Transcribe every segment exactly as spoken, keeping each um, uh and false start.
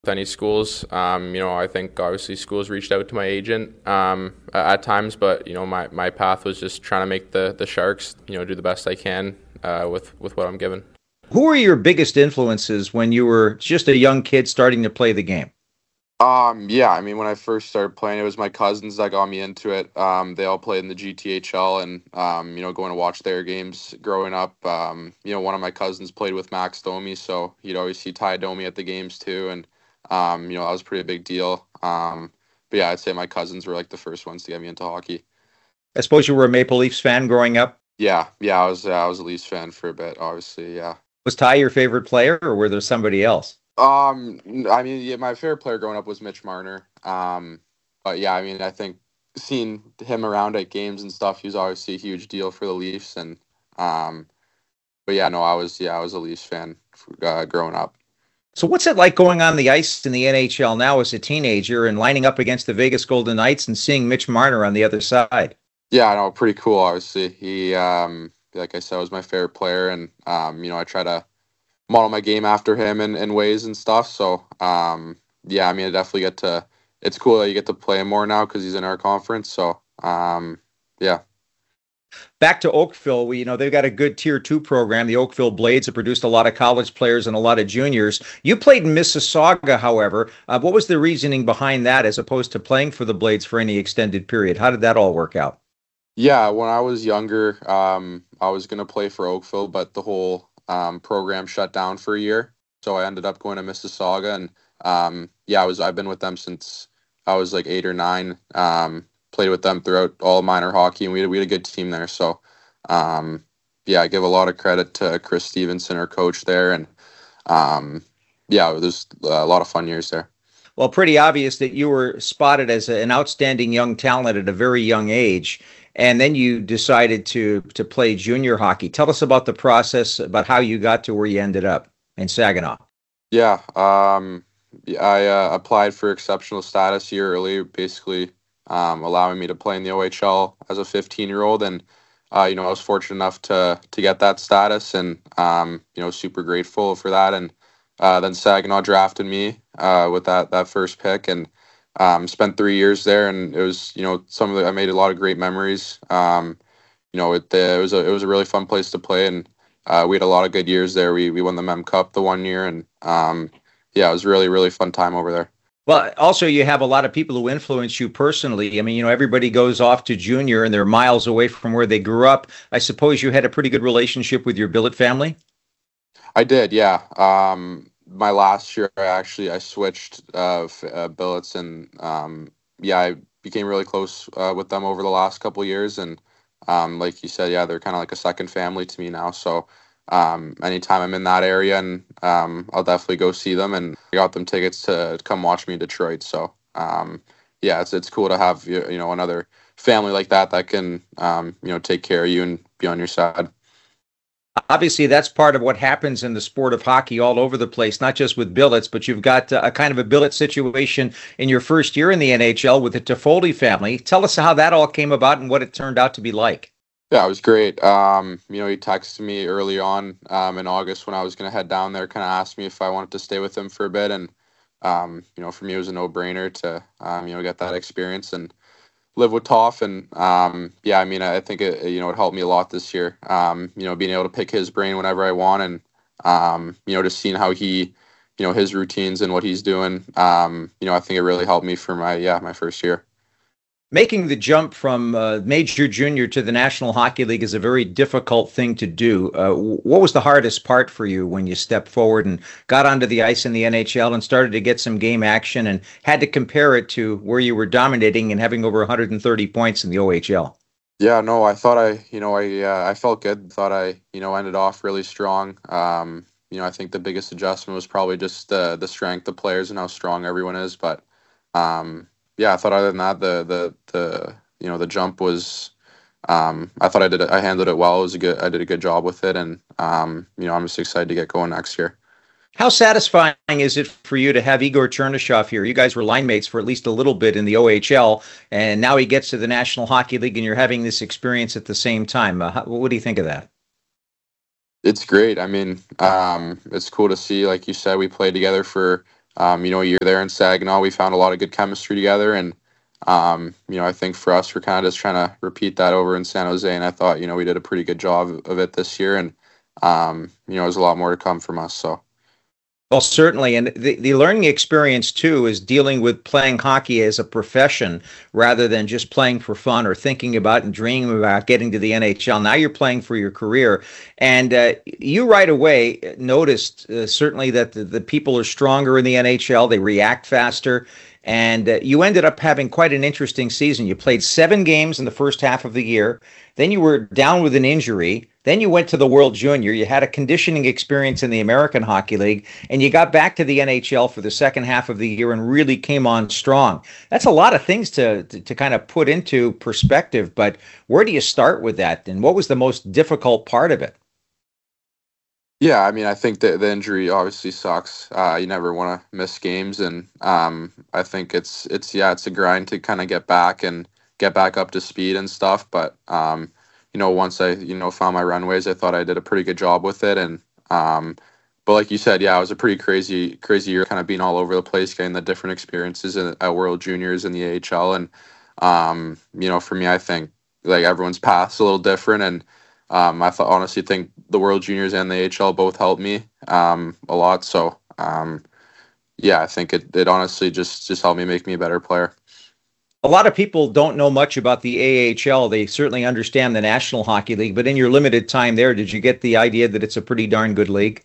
with any schools. Um, you know, I think obviously schools reached out to my agent um, at times, but you know, my, my path was just trying to make the, the Sharks, you know, do the best I can uh, with with what I'm given. Who were your biggest influences when you were just a young kid starting to play the game? Um, yeah, I mean, when I first started playing, it was my cousins that got me into it. Um, they all played in the G T H L, and um, you know, going to watch their games growing up. Um, you know, one of my cousins played with Max Domi, so you'd always see Ty Domi at the games too, and um, you know, that was a pretty big deal. Um, but yeah, I'd say my cousins were like the first ones to get me into hockey. I suppose you were a Maple Leafs fan growing up. Yeah, yeah, I was uh, I was a Leafs fan for a bit, obviously. Yeah. Was Ty your favorite player, or were there somebody else? Um, I mean, yeah, my favorite player growing up was Mitch Marner. Um, but yeah, I mean, I think seeing him around at games and stuff, he was obviously a huge deal for the Leafs. And um, but yeah, no, I was yeah, I was a Leafs fan uh, growing up. So what's it like going on the ice in the N H L now as a teenager and lining up against the Vegas Golden Knights and seeing Mitch Marner on the other side? Yeah, I know, pretty cool. Obviously, he um, like I said, was my favorite player, and um, you know, I try to model my game after him in, in ways and stuff. So um, yeah, I mean, I definitely get to. It's cool that you get to play him more now because he's in our conference. So um, yeah. Back to Oakville, we, you know, they've got a good tier two program. The Oakville Blades have produced a lot of college players and a lot of juniors. You played in Mississauga, however. Uh, what was the reasoning behind that as opposed to playing for the Blades for any extended period? How did that all work out? Yeah, when I was younger, um, I was gonna play for Oakville, but the whole um, program shut down for a year. So I ended up going to Mississauga, and um, yeah, I was I've been with them since I was like eight or nine. Um, played with them throughout all minor hockey, and we had, we had a good team there. So um, yeah, I give a lot of credit to Chris Stevenson, our coach there, and um, yeah, it was a lot of fun years there. Well, pretty obvious that you were spotted as a, an outstanding young talent at a very young age, and then you decided to to play junior hockey. Tell us about the process, about how you got to where you ended up in Saginaw. Yeah, um, yeah, I uh, applied for exceptional status year early, basically um, allowing me to play in the O H L as a fifteen year old, and uh, you know, I was fortunate enough to to get that status, and um, you know, super grateful for that. And uh, then Saginaw drafted me uh, with that that first pick, and um, spent three years there, and it was, you know, some of the I made a lot of great memories. Um, you know, it, it was a it was a really fun place to play, and uh, we had a lot of good years there. We we won the Mem Cup the one year, and um, yeah, it was really really fun time over there. Well, also you have a lot of people who influence you personally. I mean, you know, everybody goes off to junior and they're miles away from where they grew up. I suppose you had a pretty good relationship with your billet family. I did, yeah. Um, my last year, I actually I switched uh, f- uh, billets, and um, yeah, I became really close uh, with them over the last couple years. And um, like you said, yeah, they're kind of like a second family to me now. So um, anytime I'm in that area, and um, I'll definitely go see them. And I got them tickets to come watch me in Detroit. So um, yeah, it's it's cool to have you you know another family like that that can um, you know take care of you and be on your side. Obviously, that's part of what happens in the sport of hockey all over the place, not just with billets, but you've got uh, a kind of a billet situation in your first year in the N H L with the Toffoli family. Tell us how that all came about and what it turned out to be like. Yeah, it was great. Um, you know, he texted me early on um, in August when I was going to head down there, kind of asked me if I wanted to stay with him for a bit. And, um, you know, for me, it was a no-brainer to, um, you know, get that experience and live with Toff. And, um, yeah, I mean, I think, it, you know, it helped me a lot this year, um, you know, being able to pick his brain whenever I want, and, um, you know, just seeing how he, you know, his routines and what he's doing. Um, you know, I think it really helped me for my, yeah, my first year. Making the jump from uh, major junior to the National Hockey League is a very difficult thing to do. Uh, what was the hardest part for you when you stepped forward and got onto the ice in the N H L and started to get some game action and had to compare it to where you were dominating and having over one hundred thirty points in the O H L? Yeah, no, I thought I, you know, I uh, I felt good. Thought I, you know, ended off really strong. Um, you know, I think the biggest adjustment was probably just the the strength of players and how strong everyone is. But um, yeah, I thought other than that, the the the you know the jump was. Um, I thought I did it, I handled it well. It was a good. I did a good job with it, and um, you know, I'm just excited to get going next year. How satisfying is it for you to have Igor Chernyshov here? You guys were line mates for at least a little bit in the O H L, and now he gets to the National Hockey League, and you're having this experience at the same time. Uh, how, what do you think of that? It's great. I mean, um, it's cool to see. Like you said, we played together for um, you know, a year there in Saginaw, we found a lot of good chemistry together. And, um, you know, I think for us, we're kind of just trying to repeat that over in San Jose. And I thought, you know, we did a pretty good job of it this year. And, um, you know, there's a lot more to come from us. So. Well, certainly. And the, the learning experience, too, is dealing with playing hockey as a profession rather than just playing for fun or thinking about and dreaming about getting to the N H L. Now you're playing for your career. And uh, you right away noticed uh, certainly that the, the people are stronger in the N H L. They react faster. And uh, you ended up having quite an interesting season. You played seven games in the first half of the year. Then you were down with an injury. Then you went to the World Junior. You had a conditioning experience in the American Hockey League, and you got back to the N H L for the second half of the year and really came on strong. That's a lot of things to, to, to kind of put into perspective, but where do you start with that? And what was the most difficult part of it? Yeah, I mean, I think that the injury obviously sucks. Uh, you never want to miss games, and um, I think it's it's yeah, it's a grind to kind of get back and get back up to speed and stuff. But um, you know, once I you know found my runways, I thought I did a pretty good job with it. And um, but like you said, yeah, it was a pretty crazy crazy year, kind of being all over the place, getting the different experiences in, at World Juniors and the A H L. And um, you know, for me, I think like everyone's path's a little different, and Um, I th- honestly think the World Juniors and the A H L both helped me um, a lot. So, um, yeah, I think it, it honestly just, just helped me make me a better player. A lot of people don't know much about the A H L. They certainly understand the National Hockey League, but in your limited time there, did you get the idea that it's a pretty darn good league?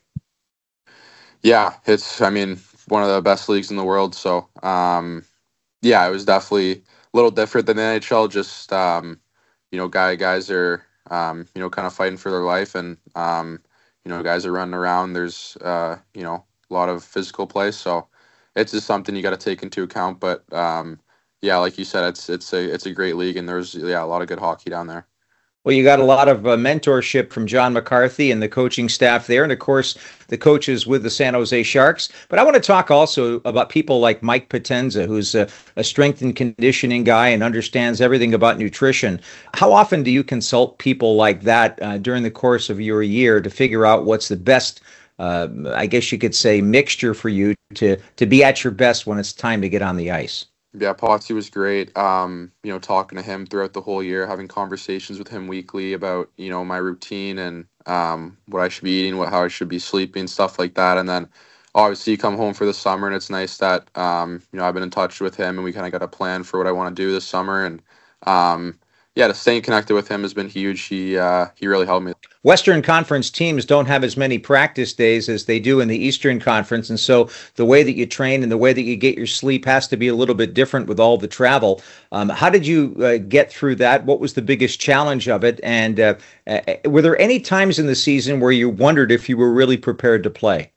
Yeah, it's, I mean, one of the best leagues in the world. So, um, yeah, it was definitely a little different than the N H L. Just, um, you know, guy guys are, um, you know, kind of fighting for their life, and um, you know, guys are running around. There's, uh, you know, a lot of physical play, so it's just something you got to take into account. But um, yeah, like you said, it's it's a it's a great league, and there's yeah a lot of good hockey down there. Well, you got a lot of uh, mentorship from John McCarthy and the coaching staff there, and of course, the coaches with the San Jose Sharks. But I want to talk also about people like Mike Potenza, who's a, a strength and conditioning guy and understands everything about nutrition. How often do you consult people like that uh, during the course of your year to figure out what's the best, uh, I guess you could say, mixture for you to to be at your best when it's time to get on the ice? Yeah, Potsy was great. Um, you know, talking to him throughout the whole year, having conversations with him weekly about, you know, my routine and um, what I should be eating, what how I should be sleeping, stuff like that. And then obviously you come home for the summer, and it's nice that um, you know, I've been in touch with him, and we kind of got a plan for what I want to do this summer. And um, yeah, to staying connected with him has been huge. He uh, he really helped me. Western Conference teams don't have as many practice days as they do in the Eastern Conference, and so the way that you train and the way that you get your sleep has to be a little bit different with all the travel. Um, how did you uh, get through that? What was the biggest challenge of it? And uh, uh, were there any times in the season where you wondered if you were really prepared to play?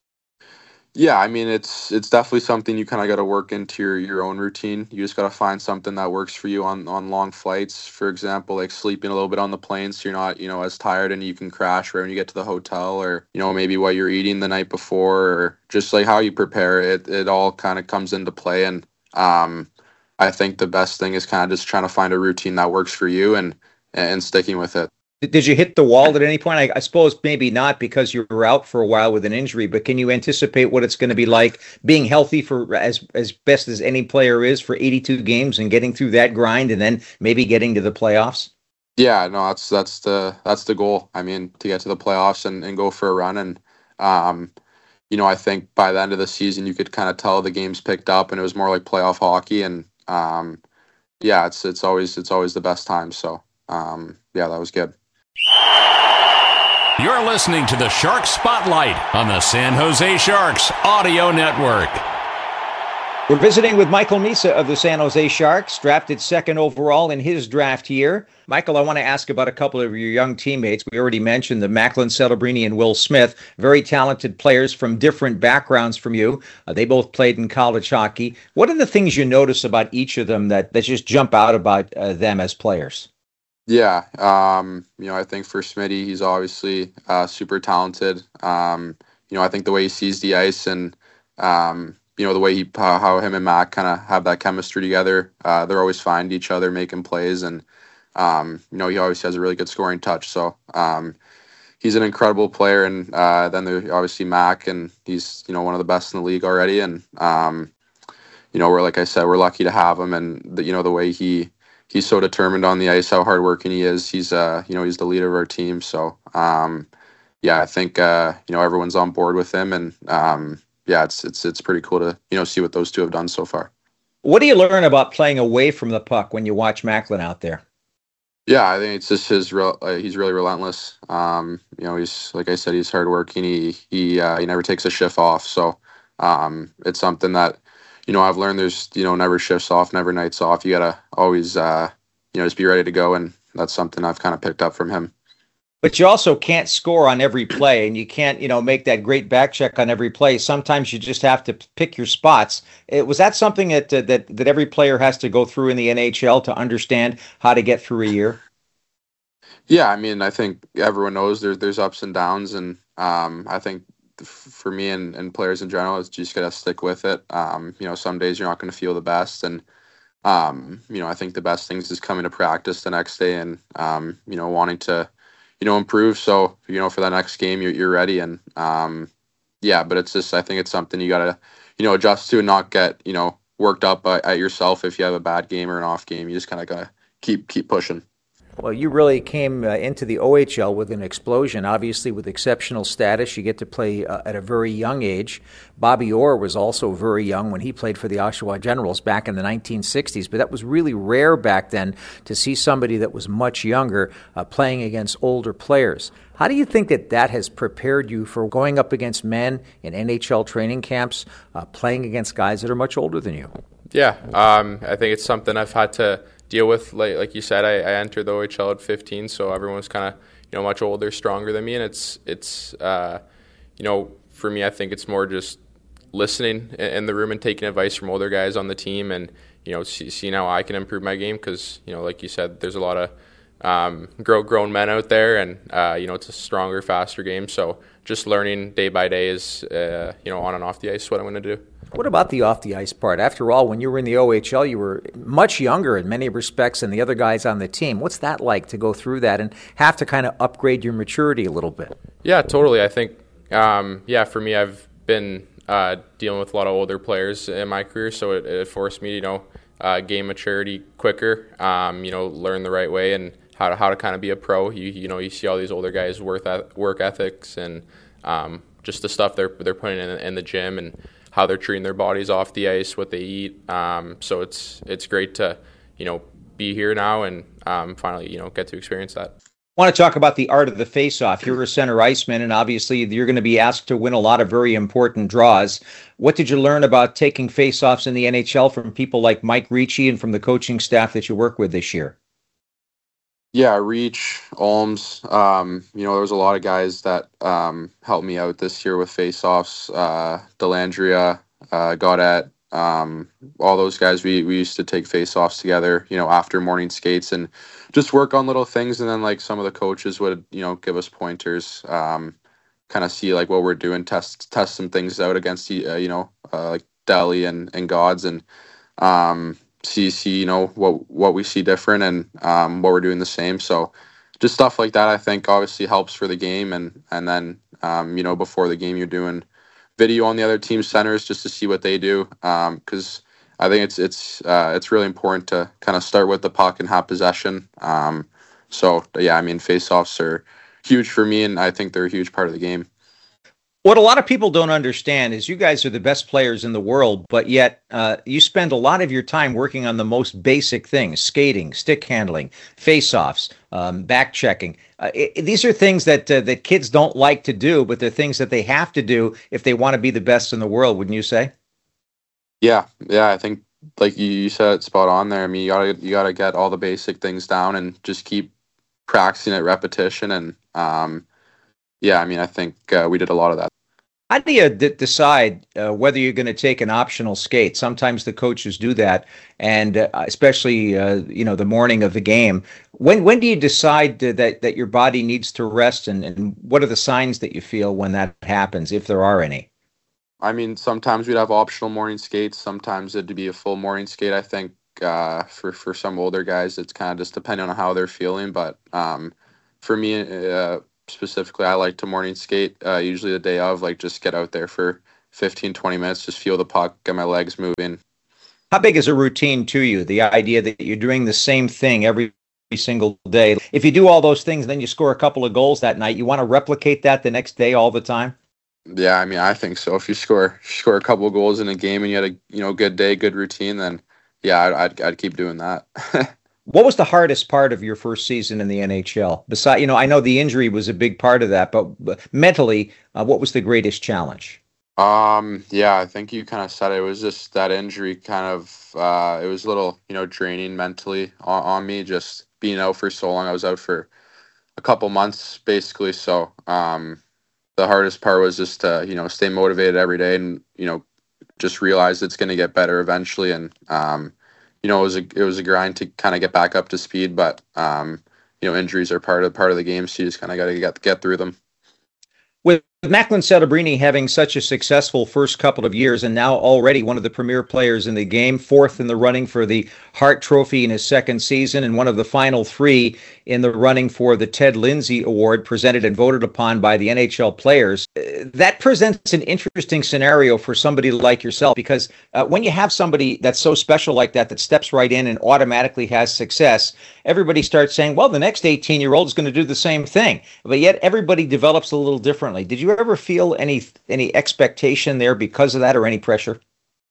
Yeah, I mean, it's it's definitely something you kind of got to work into your, your own routine. You just got to find something that works for you on, on long flights. For example, like sleeping a little bit on the plane so you're not, you know, as tired, and you can crash right when you get to the hotel, or, you know, maybe what you're eating the night before, or just like how you prepare it. It all kind of comes into play. And um, I think the best thing is kind of just trying to find a routine that works for you, and and sticking with it. Did you hit the wall at any point? I, I suppose maybe not because you were out for a while with an injury, but can you anticipate what it's going to be like being healthy for as as best as any player is for eighty-two games and getting through that grind and then maybe getting to the playoffs? Yeah, no, that's that's the that's the goal. I mean, to get to the playoffs and, and go for a run. And um, you know, I think by the end of the season you could kind of tell the games picked up and it was more like playoff hockey. And um, yeah, it's it's always it's always the best time. So um, yeah, that was good. You're listening to the Shark Spotlight on the San Jose Sharks Audio Network. We're visiting with Michael Misa of the San Jose Sharks, drafted second overall in his draft year. Michael, I want to ask about a couple of your young teammates. We already mentioned the Macklin Celebrini and Will Smith, very talented players from different backgrounds from you. Uh, they both played in college hockey. What are the things you notice about each of them that, that just jump out about uh, them as players? Yeah, um, you know, I think for Smitty, he's obviously uh, super talented. Um, you know, I think the way he sees the ice, and um, you know, the way he uh, how him and Mac kind of have that chemistry together. Uh, they're always finding each other, making plays, and um, you know, he always has a really good scoring touch. So um, he's an incredible player. And uh, then there's obviously Mac, and he's, you know, one of the best in the league already. And, um, you know, we're, like I said, we're lucky to have him. And, the, you know, the way he he's so determined on the ice, how hardworking he is. He's, uh, you know, he's the leader of our team. So, um, yeah, I think, uh, you know, everyone's on board with him. And, um, yeah, it's, it's, it's pretty cool to, you know, see what those two have done so far. What do you learn about playing away from the puck when you watch Macklin out there? Yeah, I think it's just his real. Uh, he's really relentless. Um, you know, he's, like I said, he's hardworking. He he uh, he never takes a shift off. So um, it's something that, you know, I've learned. There's, you know, never shifts off, never nights off. You gotta always uh, you know, just be ready to go, and that's something I've kind of picked up from him. But you also can't score on every play, and you can't, you know, make that great back check on every play. Sometimes you just have to pick your spots. It, was that something that, uh, that that every player has to go through in the N H L to understand how to get through a year? Yeah, I mean, I think everyone knows there's there's ups and downs, and um, I think for me and, and players in general, it's just gotta stick with it. Um, you know, some days you're not going to feel the best, and um, you know, I think the best things is coming to practice the next day, and um, you know, wanting to, you know, improve. So, you know, for the next game, you're, you're ready. And, um, yeah, but it's just, I think it's something you got to, you know, adjust to and not get, you know, worked up at, at yourself if you have a bad game or an off game. You just kind of got to keep, keep pushing. Well, you really came uh, into the O H L with an explosion, obviously with exceptional status. You get to play uh, at a very young age. Bobby Orr was also very young when he played for the Oshawa Generals back in the nineteen sixties, but that was really rare back then to see somebody that was much younger uh, playing against older players. How do you think that that has prepared you for going up against men in N H L training camps, uh, playing against guys that are much older than you? Yeah, um, I think it's something I've had to deal with. Like like you said, I, I entered the O H L at fifteen, so everyone was kind of, you know, much older, stronger than me, and it's it's uh, you know, for me, I think it's more just listening in the room and taking advice from older guys on the team, and, you know, see, seeing how I can improve my game, because, you know, like you said, there's a lot of um, grow, grown men out there, and uh, you know, it's a stronger, faster game. So just learning day by day is uh, you know, on and off the ice what I'm going to do. What about the off-the-ice part? After all, when you were in the O H L, you were much younger in many respects than the other guys on the team. What's that like to go through that and have to kind of upgrade your maturity a little bit? Yeah, totally. I think, um, yeah, for me, I've been uh, dealing with a lot of older players in my career, so it, it forced me to, you know, uh, gain maturity quicker, um, you know, learn the right way and how to, how to kind of be a pro. You, you know, you see all these older guys' work, work ethics and um, just the stuff they're, they're putting in, in the gym, and how they're treating their bodies off the ice, what they eat. Um, so it's it's great to, you know, be here now and um, finally, you know, get to experience that. I want to talk about the art of the face-off. You're a center iceman, and obviously you're going to be asked to win a lot of very important draws. What did you learn about taking face-offs in the N H L from people like Mike Ricci and from the coaching staff that you work with this year? Yeah, Reach, Olms, um, you know, there was a lot of guys that um, helped me out this year with face-offs. Uh, Delandria, uh, Gaudette, um, all those guys, we, we used to take face-offs together, you know, after morning skates and just work on little things. And then, like, some of the coaches would, you know, give us pointers, um, kind of see, like, what we're doing, test test some things out against, uh, you know, uh, like Delhi and, and Gods, and um see see you know what what we see different, and um what we're doing the same. So just stuff like that, I think, obviously helps for the game. And and then um you know, before the game, you're doing video on the other team's centers just to see what they do, um because I think it's it's uh it's really important to kind of start with the puck and have possession. Um so yeah, I mean, face-offs are huge for me, and I think they're a huge part of the game. What a lot of people don't understand is you guys are the best players in the world, but yet uh, you spend a lot of your time working on the most basic things: skating, stick handling, face-offs, um, back checking. Uh, it, these are things that uh, that kids don't like to do, but they're things that they have to do if they want to be the best in the world, wouldn't you say? Yeah, yeah, I think, like you said, it's spot on there. I mean, you gotta you gotta get all the basic things down and just keep practicing at repetition. And um, yeah, I mean, I think uh, we did a lot of that. How do you d- decide uh, whether you're going to take an optional skate? Sometimes the coaches do that, and uh, especially uh, you know, the morning of the game. When when do you decide that that your body needs to rest, and, and what are the signs that you feel when that happens, if there are any? I mean, sometimes we'd have optional morning skates. Sometimes it'd be a full morning skate. I think uh, for for some older guys, it's kind of just depending on how they're feeling. But um, for me, uh, specifically, I like to morning skate, uh, usually the day of, like just get out there for fifteen, twenty minutes, just feel the puck, get my legs moving. How big is a routine to you? The idea that you're doing the same thing every single day. If you do all those things, then you score a couple of goals that night. You want to replicate that the next day all the time? Yeah, I mean, I think so. If you score score a couple of goals in a game and you had a you know good day, good routine, then yeah, I'd I'd, I'd keep doing that. What was the hardest part of your first season in the N H L? Besides, you know, I know the injury was a big part of that, but, but mentally, uh, what was the greatest challenge? Um, yeah, I think you kind of said it. It was just that injury kind of, uh, it was a little, you know, draining mentally on, on me, just being out for so long. I was out for a couple months basically. So, um, the hardest part was just to, you know, stay motivated every day and, you know, just realize it's going to get better eventually. And, um, you know, it was a, it was a grind to kind of get back up to speed, but, um, you know, injuries are part of, part of the game. So you just kind of got to get, get through them. With Macklin Celebrini having such a successful first couple of years and now already one of the premier players in the game, fourth in the running for the Hart Trophy in his second season and one of the final three in the running for the Ted Lindsay Award presented and voted upon by the N H L players, that presents an interesting scenario for somebody like yourself because uh, when you have somebody that's so special like that, that steps right in and automatically has success, everybody starts saying, well, the next eighteen-year-old is going to do the same thing. But yet everybody develops a little differently. Did you ever feel any any expectation there because of that or any pressure?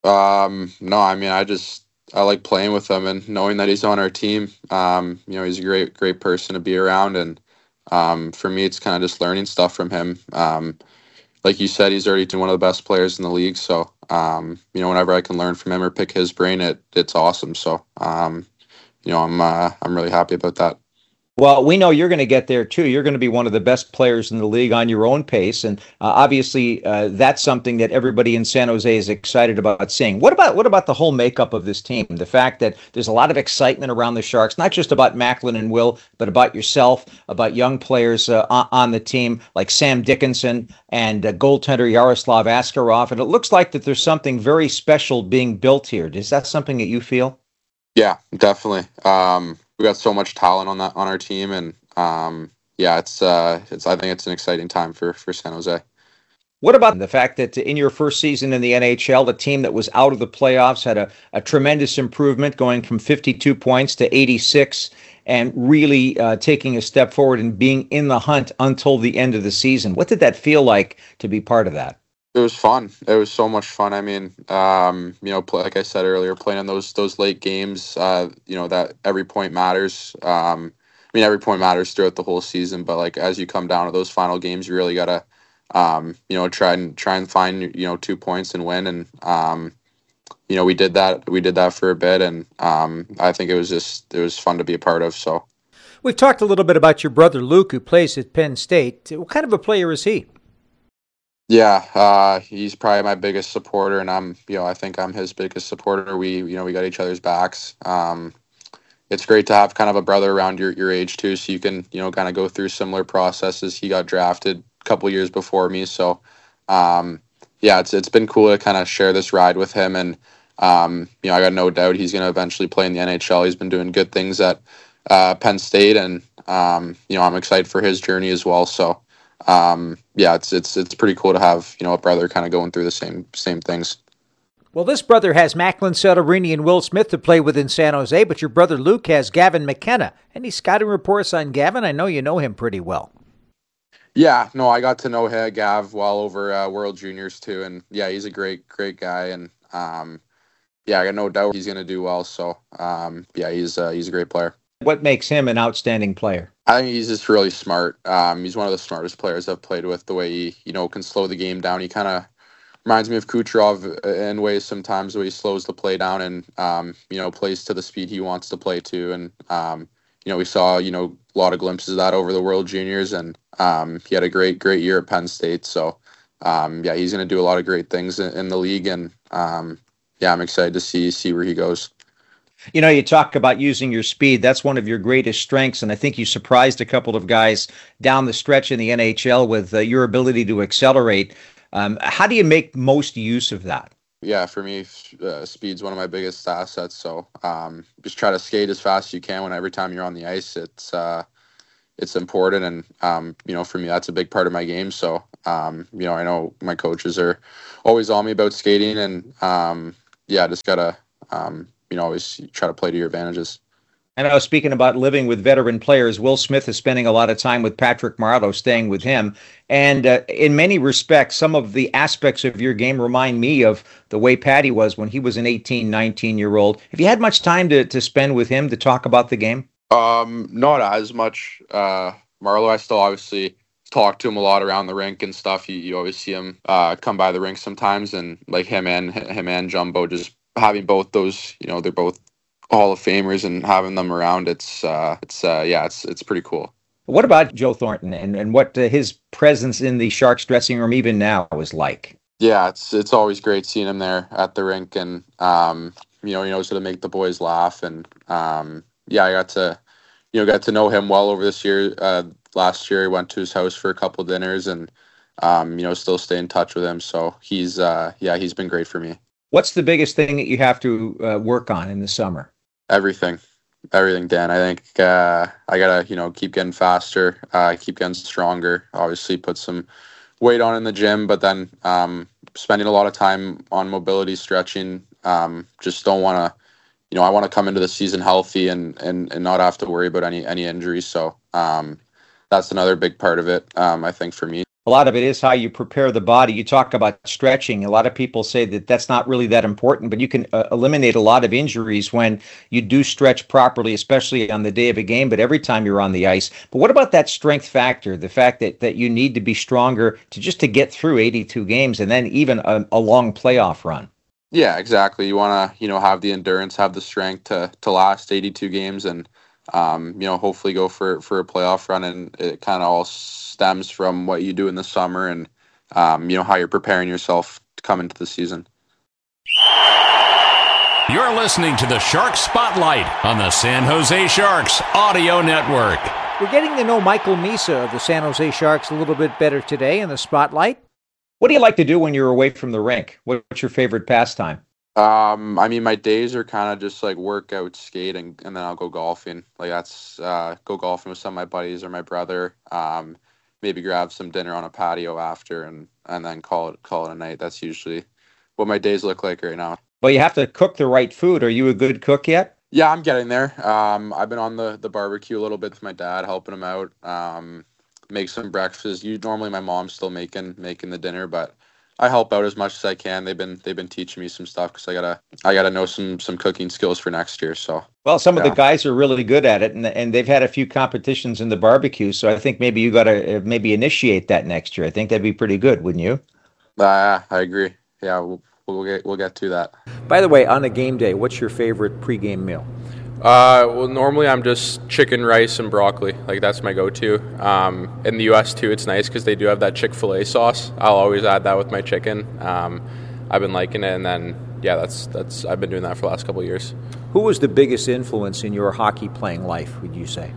Um, no, I mean, I just, I like playing with him and knowing that he's on our team. Um, you know, he's a great, great person to be around. And um, for me, it's kind of just learning stuff from him. Um, like you said, he's already one of the best players in the league. So, um, you know, whenever I can learn from him or pick his brain, it it's awesome. So, um, you know, I'm uh, I'm really happy about that. Well, we know you're going to get there too. You're going to be one of the best players in the league on your own pace, and uh, obviously uh, that's something that everybody in San Jose is excited about seeing. What about what about the whole makeup of this team? The fact that there's a lot of excitement around the Sharks, not just about Macklin and Will, but about yourself, about young players uh, on the team like Sam Dickinson and uh, goaltender Yaroslav Askarov, and it looks like that there's something very special being built here. Is that something that you feel? Yeah, definitely. Um, we got so much talent on that on our team, and um, yeah, it's uh, it's. I think it's an exciting time for for San Jose. What about the fact that in your first season in the N H L, the team that was out of the playoffs had a, a tremendous improvement, going from fifty-two points to eighty-six, and really uh, taking a step forward and being in the hunt until the end of the season? What did that feel like to be part of that? It was fun. It was so much fun. I mean, um, you know, play, like I said earlier, playing in those those late games, uh, you know, that every point matters. Um, I mean, every point matters throughout the whole season, but like as you come down to those final games, you really gotta, um, you know, try and try and find you know two points and win. And um, you know, we did that. We did that for a bit, and um, I think it was just it was fun to be a part of. So, we've talked a little bit about your brother Luke, who plays at Penn State. What kind of a player is he? Yeah, uh, he's probably my biggest supporter, and I'm, you know, I think I'm his biggest supporter. We, you know, we got each other's backs. Um, it's great to have kind of a brother around your, your age too, so you can, you know, kind of go through similar processes. He got drafted a couple years before me, so um, yeah, it's it's been cool to kind of share this ride with him, and um, you know, I got no doubt he's going to eventually play in the N H L. He's been doing good things at uh, Penn State, and um, you know, I'm excited for his journey as well. So. Um, yeah, it's it's it's pretty cool to have, you know, a brother kind of going through the same same things. Well, this brother has Macklin Celebrini and Will Smith to play with in San Jose, but your brother Luke has Gavin McKenna. Any scouting reports on Gavin? I know you know him pretty well. Yeah, no, I got to know him, Gav, well over uh, World Juniors too, and yeah, he's a great great guy, and um, yeah, I got no doubt he's going to do well. So um, yeah, he's uh, he's a great player. What makes him an outstanding player? I think he's just really smart. Um, he's one of the smartest players I've played with. The way he, you know, can slow the game down. He kind of reminds me of Kucherov in ways sometimes, the way he slows the play down and, um, you know, plays to the speed he wants to play to. And, um, you know, we saw, you know, a lot of glimpses of that over the World Juniors, and um, he had a great, great year at Penn State. So, um, yeah, he's going to do a lot of great things in, in the league. And, um, yeah, I'm excited to see see where he goes. You know, you talk about using your speed. That's one of your greatest strengths, and I think you surprised a couple of guys down the stretch in the N H L with uh, your ability to accelerate. Um, how do you make most use of that? Yeah, for me, uh, speed's one of my biggest assets. So um, just try to skate as fast as you can when every time you're on the ice. It's, uh, it's important. And, um, you know, for me, that's a big part of my game. So, um, you know, I know my coaches are always on me about skating, and, um, yeah, just got to, um, you know, always try to play to your advantages. And I was speaking about living with veteran players. Will Smith is spending a lot of time with Patrick Marleau, staying with him. And uh, in many respects, some of the aspects of your game remind me of the way Patty was when he was an eighteen, nineteen-year-old. Have you had much time to, to spend with him to talk about the game? Um, not as much. Uh, Marleau, I still obviously talk to him a lot around the rink and stuff. You, you always see him uh, come by the rink sometimes, and like him and him and Jumbo, just having both those, you know, they're both Hall of Famers, and having them around, it's uh, it's uh, yeah, it's it's pretty cool. What about Joe Thornton and and what uh, his presence in the Sharks dressing room even now was like? Yeah, it's it's always great seeing him there at the rink, and um, you know, he knows how to make the boys laugh, and um, yeah, I got to you know got to know him well over this year. Uh, last year, I went to his house for a couple dinners, and um, you know, still stay in touch with him. So he's uh, yeah, he's been great for me. What's the biggest thing that you have to uh, work on in the summer? Everything, everything, Dan. I think uh, I gotta, you know, keep getting faster, uh, keep getting stronger. Obviously, put some weight on in the gym, but then um, spending a lot of time on mobility, stretching. Um, just don't want to, you know, I want to come into the season healthy and and and not have to worry about any any injuries. So um, that's another big part of it. Um, I think for me. A lot of it is how you prepare the body. You talk about stretching. A lot of people say that that's not really that important, but you can uh, eliminate a lot of injuries when you do stretch properly, especially on the day of a game, but every time you're on the ice. But what about that strength factor, the fact that, that you need to be stronger to just to get through eighty-two games and then even a, a long playoff run? Yeah, exactly. You want to, you know, have the endurance, have the strength to to last eighty-two games, and um, you know, hopefully go for for a playoff run. And it kind of all stems from what you do in the summer, and um, you know, how you're preparing yourself to come into the season. You're listening to the Shark Spotlight on the San Jose Sharks Audio Network. We're getting to know Michael Misa of the San Jose Sharks a little bit better today in the Spotlight. What do you like to do when you're away from the rink? What's your favorite pastime? Um, I mean, my days are kind of just like workout, skating, and then I'll go golfing. Like that's uh, go golfing with some of my buddies or my brother. Um, maybe grab some dinner on a patio after, and, and then call it call it a night. That's usually what my days look like right now. Well, you have to cook the right food. Are you a good cook yet? Yeah, I'm getting there. Um, I've been on the, the barbecue a little bit with my dad, helping him out. Um, make some breakfast. You normally my mom's still making making the dinner, but I help out as much as I can. They've been they've been teaching me some stuff because I gotta I gotta know some some cooking skills for next year. So well, some yeah. of the guys are really good at it, and and they've had a few competitions in the barbecue. So I think maybe you got to maybe initiate that next year. I think that'd be pretty good, wouldn't you? Uh, I agree. Yeah, we'll we'll get we'll get to that. By the way, on a game day, what's your favorite pregame meal? Uh, well, normally I'm just chicken, rice, and broccoli. Like, that's my go-to. Um, in the U S, too, it's nice because they do have that Chick-fil-A sauce. I'll always add that with my chicken. Um, I've been liking it, and then, yeah, that's that's I've been doing that for the last couple of years. Who was the biggest influence in your hockey playing life, would you say?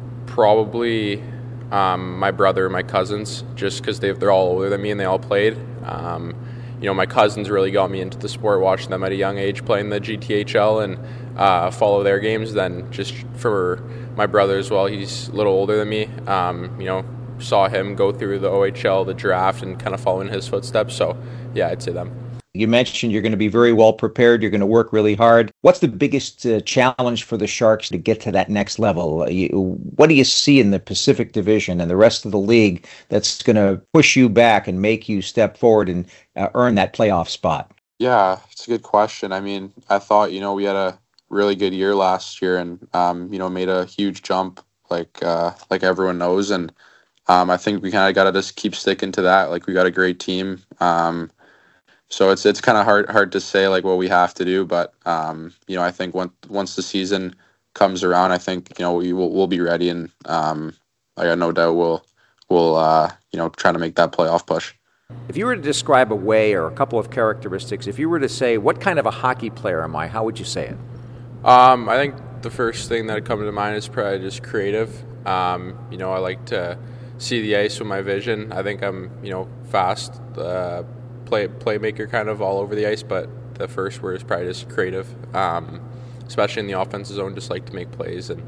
Probably um, my brother and my cousins, just because they're all older than me and they all played. Um, you know, my cousins really got me into the sport, watching them at a young age playing the G T H L and uh, follow their games. Then just for my brother as well, he's a little older than me. Um, you know, saw him go through the O H L, the draft, and kind of following his footsteps. So, yeah, I'd say them. You mentioned you're going to be very well prepared. You're going to work really hard. What's the biggest uh, challenge for the Sharks to get to that next level? Uh, you, what do you see in the Pacific Division and the rest of the league that's going to push you back and make you step forward and uh, earn that playoff spot? Yeah, it's a good question. I mean, I thought, you know, we had a really good year last year and, um, you know, made a huge jump like uh, like everyone knows. And um, I think we kind of got to just keep sticking to that. Like, we got a great team. Um So it's it's kind of hard hard to say like what we have to do, but um, you know, I think once once the season comes around, I think, you know, we will we'll be ready, and um, I got no doubt we'll we'll uh, you know, try to make that playoff push. If you were to describe a way or a couple of characteristics, if you were to say what kind of a hockey player am I, how would you say it? Um, I think the first thing that would come to mind is probably just creative. Um, you know, I like to see the ice with my vision. I think I'm, you know, fast. Uh, Play playmaker kind of all over the ice, but the first word is probably just creative. Um, especially in the offensive zone, just like to make plays and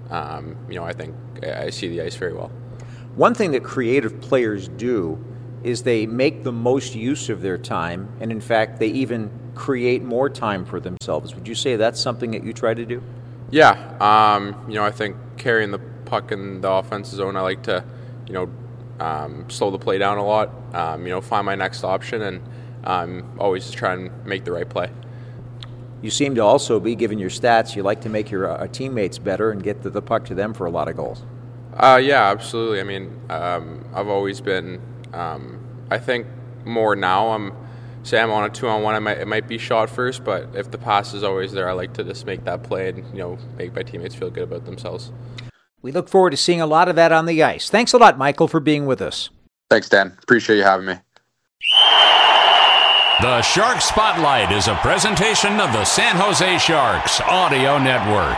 um, you know, I think I see the ice very well. One thing that creative players do is they make the most use of their time, and in fact, they even create more time for themselves. Would you say that's something that you try to do? Yeah, um, you know, I think carrying the puck in the offensive zone, I like to, you know, um, slow the play down a lot, um, you know, find my next option, and um, always try and make the right play. You seem to also be, given your stats, you like to make your uh, teammates better and get the, the puck to them for a lot of goals. Uh, yeah, absolutely. I mean, um, I've always been, um, I think more now, I'm, say I'm on a two-on-one, I might, it might be shot first, but if the pass is always there, I like to just make that play and, you know, make my teammates feel good about themselves. We look forward to seeing a lot of that on the ice. Thanks a lot, Michael, for being with us. Thanks, Dan. Appreciate you having me. The Shark Spotlight is a presentation of the San Jose Sharks Audio Network.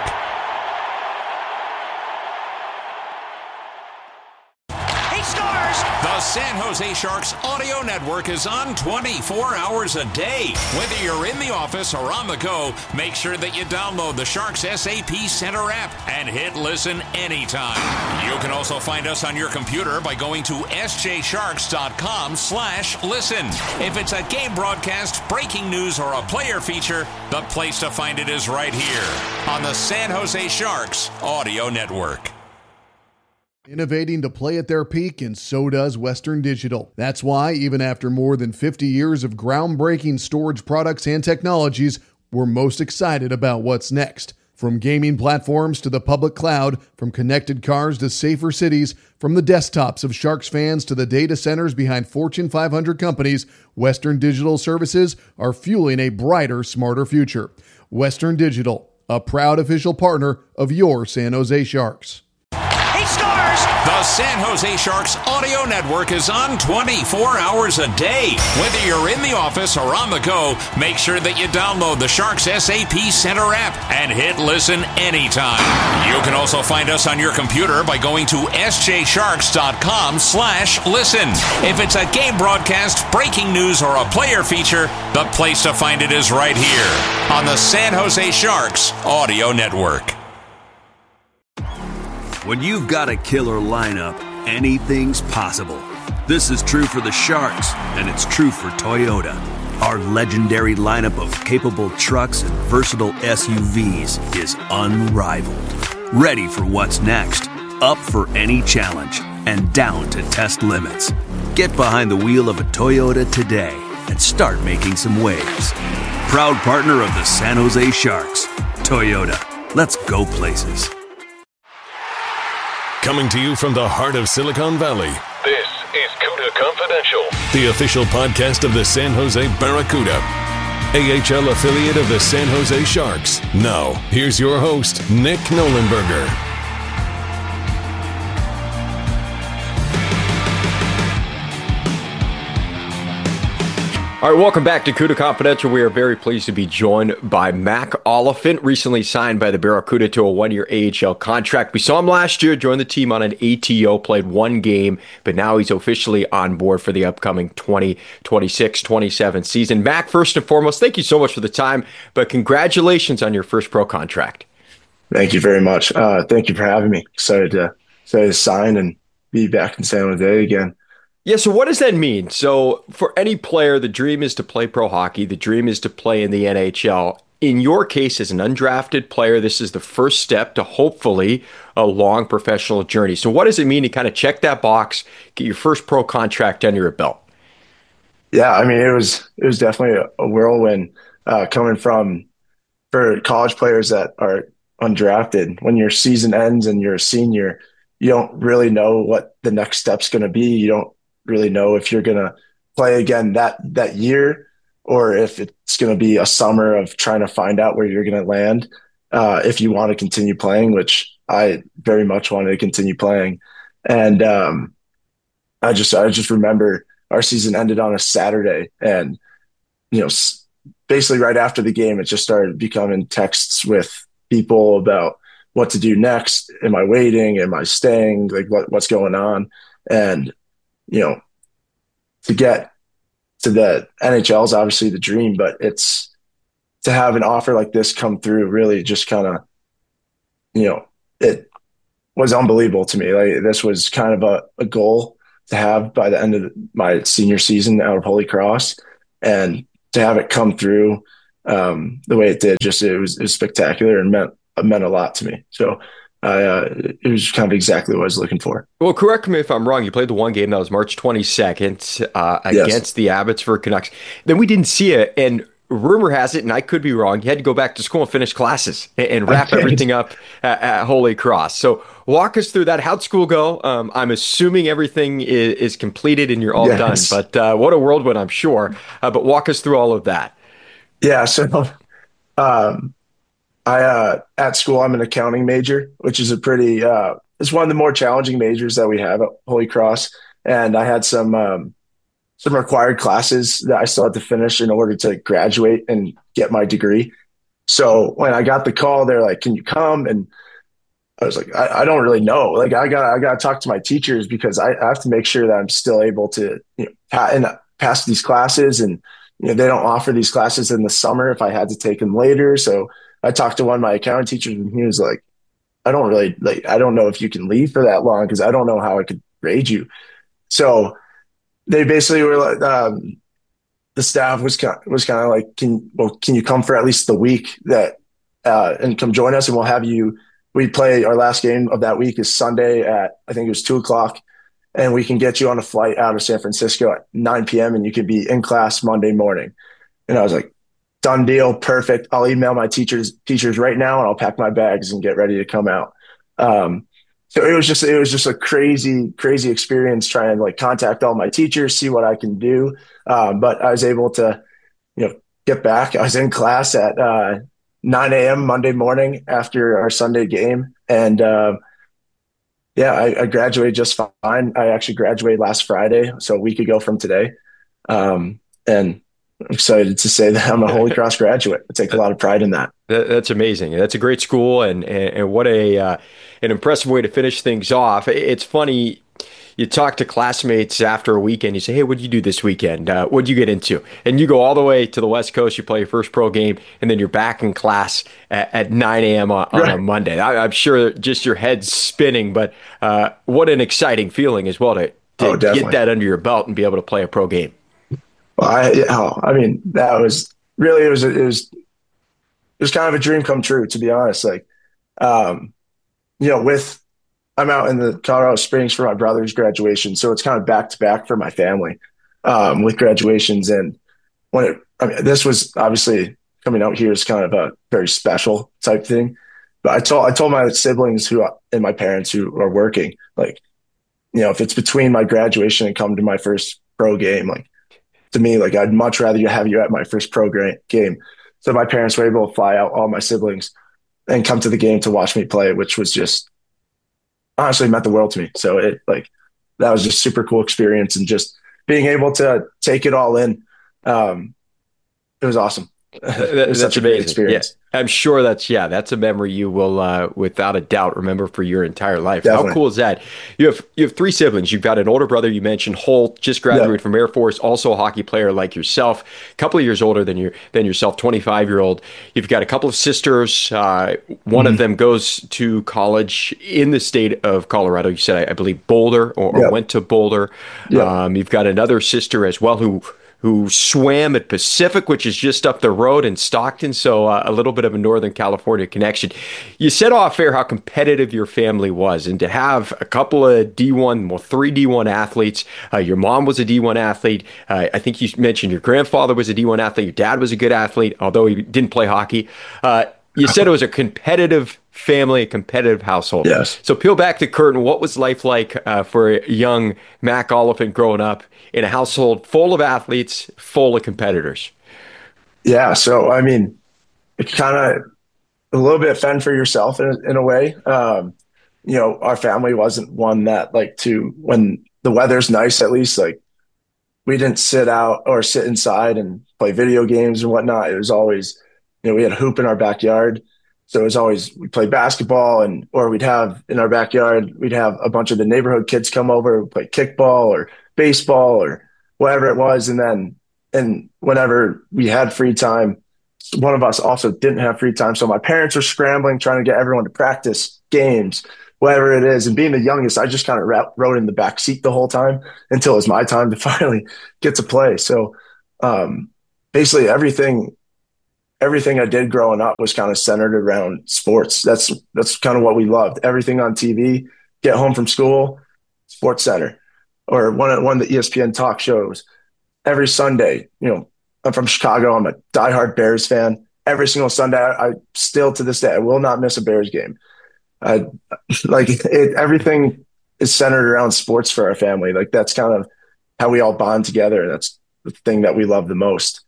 He scores! The San Jose Sharks Audio Network is on twenty-four hours a day. Whether you're in the office or on the go, make sure that you download the Sharks S A P Center app and hit listen anytime. You can also find us on your computer by going to s j sharks dot com slash listen. If it's a game broadcast, breaking news, or a player feature, the place to find it is right here on the San Jose Sharks Audio Network. Innovating to play at their peak, and so does Western Digital. That's why, even after more than fifty years of groundbreaking storage products and technologies, we're most excited about what's next. From gaming platforms to the public cloud, from connected cars to safer cities, from the desktops of Sharks fans to the data centers behind Fortune five hundred companies, Western Digital services are fueling a brighter, smarter future. Western Digital, a proud official partner of your San Jose Sharks. The San Jose Sharks Audio Network is on twenty-four hours a day. Whether you're in the office or on the go, make sure that you download the Sharks S A P Center app and hit listen anytime. You can also find us on your computer by going to s j sharks dot com slash listen. If it's a game broadcast, breaking news, or a player feature, the place to find it is right here on the San Jose Sharks Audio Network. When you've got a killer lineup, anything's possible. This is true for the Sharks, and it's true for Toyota. Our legendary lineup of capable trucks and versatile S U Vs is unrivaled. Ready for what's next, up for any challenge, and down to test limits. Get behind the wheel of a Toyota today and start making some waves. Proud partner of the San Jose Sharks, Toyota. Let's go places. Coming to you from the heart of Silicon Valley, this is CUDA Confidential, the official podcast of the San Jose Barracuda, A H L affiliate of the San Jose Sharks. Now, here's your host, Nick Nolenberger. All right, welcome back to CUDA Confidential. We are very pleased to be joined by Mac Oliphant, recently signed by the Barracuda to a one-year A H L contract. We saw him last year, joined the team on an A T O, played one game, but now he's officially on board for the upcoming twenty twenty-six twenty-seven season. Mac, first and foremost, thank you so much for the time, but congratulations on your first pro contract. Thank you very much. Uh, thank you for having me. Excited to, excited to sign and be back in San Jose again. Yeah, so what does that mean? So for any player, the dream is to play pro hockey. The dream is to play in the N H L. In your case, as an undrafted player, this is the first step to hopefully a long professional journey. So what does it mean to kind of check that box, get your first pro contract under your belt? Yeah, I mean, it was it was definitely a, a whirlwind uh, coming from for college players that are undrafted. When your season ends and you're a senior, you don't really know what the next step's going to be. You don't really know if you're going to play again that that year or if it's going to be a summer of trying to find out where you're going to land uh, if you want to continue playing, which I very much wanted to continue playing. And um, I just I just remember our season ended on a Saturday, and you know, basically right after the game, it just started becoming texts with people about what to do next. Am I waiting? Am I staying? Like what what's going on? And you know, to get to the N H L is obviously the dream, but it's to have an offer like this come through really just kind of, you know, it was unbelievable to me. Like this was kind of a, a goal to have by the end of my senior season out of Holy Cross, and to have it come through um, the way it did, just it was, it was spectacular and meant it meant a lot to me. So I, uh, it was kind of exactly what I was looking for. Well, correct me if I'm wrong. You played the one game that was March twenty-second uh, against yes. the Abbotsford Canucks. Then we didn't see it, and rumor has it, and I could be wrong, you had to go back to school and finish classes and, and wrap everything up at, at Holy Cross. So walk us through that. How'd school go? Um, I'm assuming everything is, is completed and you're all yes. done. But uh, what a whirlwind, I'm sure. Uh, but walk us through all of that. Yeah. So um, I uh, at school, I'm an accounting major, which is a pretty uh, it's one of the more challenging majors that we have at Holy Cross. And I had some um, some required classes that I still had to finish in order to graduate and get my degree. So when I got the call, they're like, "Can you come?" And I was like, I, I don't really know. Like I got I got to talk to my teachers because I, I have to make sure that I'm still able to you know pa- and pass these classes. And you know they don't offer these classes in the summer if I had to take them later. So I talked to one of my accounting teachers, and he was like, I don't really like, I don't know if you can leave for that long because I don't know how I could grade you. So they basically were like, um, the staff was kind of, was kind of like, can, well, can you come for at least the week that, uh, and come join us, and we'll have you, we play our last game of that week is Sunday at, I think it was two o'clock, and we can get you on a flight out of San Francisco at nine p.m. and you could be in class Monday morning. And I was like, done deal. Perfect. I'll email my teachers teachers right now, and I'll pack my bags and get ready to come out. Um, so it was just, it was just a crazy, crazy experience trying to like contact all my teachers, see what I can do. Um, but I was able to, you know, get back. I was in class at uh, nine a.m. Monday morning after our Sunday game. And uh, yeah, I, I graduated just fine. I actually graduated last Friday, so a week ago from today. Um, and I'm excited to say that I'm a Holy Cross graduate. I take a lot of pride in that. That's amazing. That's a great school, and and, and what a uh, an impressive way to finish things off. It's funny, you talk to classmates after a weekend, you say, hey, what'd you do this weekend? Uh, what'd you get into? And you go all the way to the West Coast, you play your first pro game, and then you're back in class at, at nine a.m. on, on right. a Monday. I, I'm sure just your head's spinning, but uh, what an exciting feeling as well to, to oh, get that under your belt and be able to play a pro game. Well, I, oh, I mean, that was really, it was, it was, it was kind of a dream come true, to be honest. Like, um, you know, with, I'm out in the Colorado Springs for my brother's graduation. So it's kind of back to back for my family, um, with graduations. And when it, I mean, this was obviously coming out here is kind of a very special type thing. But I told, I told my siblings who, and my parents who are working, like, you know, if it's between my graduation and come to my first pro game, like, to me, like I'd much rather you have you at my first pro game. So my parents were able to fly out all my siblings and come to the game to watch me play, which was just honestly meant the world to me. So it like, that was just super cool experience, and just being able to take it all in. Um, it was awesome. It was such a great experience. Yeah, I'm sure that's, yeah, that's a memory you will, uh, without a doubt, remember for your entire life. Definitely. How cool is that? You have you have three siblings. You've got an older brother, you mentioned, Holt, just graduated yeah. from Air Force, also a hockey player like yourself, a couple of years older than your than yourself, twenty-five-year-old. You've got a couple of sisters. Uh, one mm-hmm. of them goes to college in the state of Colorado. You said, I, I believe, Boulder, or, or yeah. went to Boulder. Yeah. Um, you've got another sister as well who who swam at Pacific, which is just up the road in Stockton, so uh, a little bit of a Northern California connection. You said off air how competitive your family was, and to have a couple of D one, well, three D one athletes. Uh, your mom was a D one athlete. Uh, I think you mentioned your grandfather was a D one athlete. Your dad was a good athlete, although he didn't play hockey. Uh, you said it was a competitive family, a competitive household. Yes. So peel back the curtain. What was life like uh, for a young Mac Oliphant growing up in a household full of athletes, full of competitors? Yeah. So, I mean, it's kind of a little bit fend for yourself in, in a way. Um, you know, our family wasn't one that like to, when the weather's nice, at least, like we didn't sit out or sit inside and play video games and whatnot. It was always, you know, we had a hoop in our backyard. So it was always, we played basketball, and, or we'd have in our backyard, we'd have a bunch of the neighborhood kids come over, play kickball or baseball or whatever it was. And then, and whenever we had free time, one of us also didn't have free time. So my parents were scrambling, trying to get everyone to practice games. whatever it is. And being the youngest, I just kind of rode in the back seat the whole time until it was my time to finally get to play. So um, basically everything, everything I did growing up was kind of centered around sports. That's, that's kind of what we loved. Everything on T V, get home from school, Sports Center, or one of, one of the E S P N talk shows. Every Sunday, you know, I'm from Chicago. I'm a diehard Bears fan. Every single Sunday, I, I still to this day, I will not miss a Bears game. I like it, everything is centered around sports for our family. Like that's kind of how we all bond together. That's the thing that we love the most.